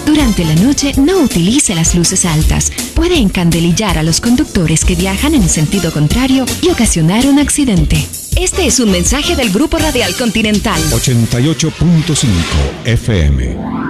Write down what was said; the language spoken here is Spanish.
Durante la noche no utilice las luces altas. Puede encandelillar a los conductores que viajan en sentido contrario y ocasionar un accidente. Este es un mensaje del Grupo Radial Continental. 88.5 FM.